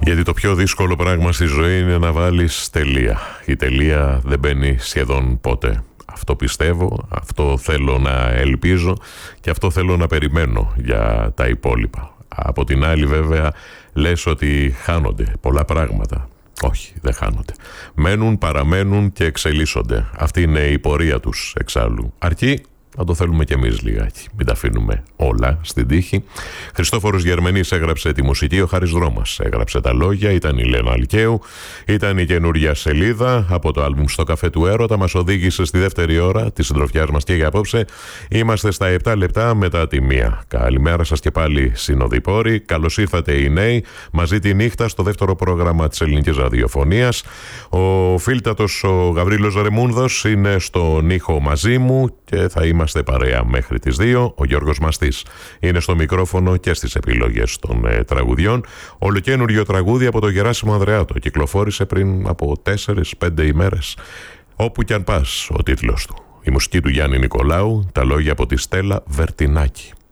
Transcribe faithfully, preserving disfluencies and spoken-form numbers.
Γιατί το πιο δύσκολο πράγμα στη ζωή είναι να βάλεις τελεία. Η τελεία δεν μπαίνει σχεδόν ποτέ. Αυτό πιστεύω, αυτό θέλω να ελπίζω και αυτό θέλω να περιμένω για τα υπόλοιπα. Από την άλλη βέβαια λες ότι χάνονται πολλά πράγματα. Όχι, δεν χάνονται. Μένουν, παραμένουν και εξελίσσονται. Αυτή είναι η πορεία τους εξάλλου. Αρκεί να το θέλουμε κι εμείς λιγάκι. Μην τα αφήνουμε όλα στην τύχη. Χριστόφορος Γερμενής έγραψε τη μουσική, ο Χάρης Δρόμας έγραψε τα λόγια, ήταν η Λένα Αλκαίου, ήταν η καινούργια σελίδα από το άλμπουμ Στο Καφέ του Έρωτα. Μας οδήγησε στη δεύτερη ώρα της συντροφιάς μας και για απόψε. Είμαστε στα επτά λεπτά μετά τη μία. Καλημέρα σας και πάλι συνοδοιπόροι. Καλώς ήρθατε οι νέοι μαζί τη νύχτα στο δεύτερο πρόγραμμα της ελληνικής ραδιοφωνίας. Ο φίλτατος ο Γαβρίλος Ρεμούνδος είναι στον ήχο μαζί μου και θα είμαστε Είμαστε παρέα μέχρι τις δύο. Ο Γιώργος Μαστής είναι στο μικρόφωνο και στις επιλογές των ε, τραγουδιών. Ολοκαίνουργιο τραγούδι από το Γεράσιμο Ανδρεάτο. Κυκλοφόρησε πριν από τέσσερις πέντε ημέρες. Όπου κι αν πας, ο τίτλος του. Η μουσική του Γιάννη Νικολάου, τα λόγια από τη Στέλλα Βερτινάκη.